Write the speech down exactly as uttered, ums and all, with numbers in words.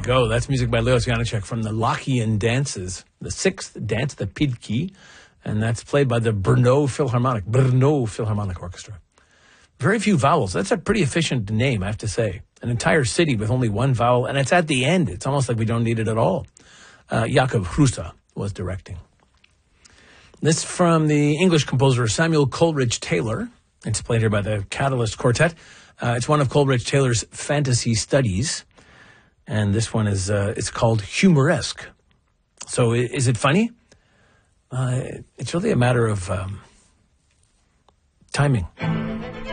go. That's music by Leos Janicek from the Lockean Dances, the sixth dance, the Pidki, and that's played by the Brno Philharmonic, Brno Philharmonic Orchestra. Very few vowels. That's a pretty efficient name, I have to say. An entire city with only one vowel, and it's at the end. It's almost like we don't need it at all. Uh, Jakob Hrusa was directing. This from the English composer Samuel Coleridge Taylor. It's played here by the Catalyst Quartet. Uh, it's one of Coleridge Taylor's fantasy studies, and this one is uh, it's called Humoresque. So is it funny? Uh, it's really a matter of um, timing.